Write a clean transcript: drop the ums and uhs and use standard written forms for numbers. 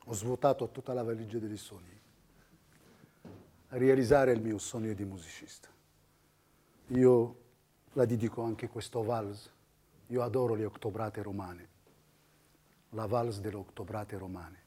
Ho svuotato tutta la valigia dei sogni. A realizzare il mio sogno di musicista. Io la dedico anche questo vals. Io adoro le ottobrate romane. La vals delle ottobrate romane.